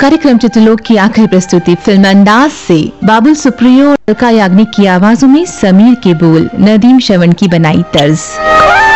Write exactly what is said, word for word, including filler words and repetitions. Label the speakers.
Speaker 1: कार्यक्रम चित्रलोक की आखिरी प्रस्तुति फिल्म अंदाज से बाबुल सुप्रियो और अलका याग्निक की आवाजों में समीर के बोल, नदीम श्रवण की बनाई तर्ज।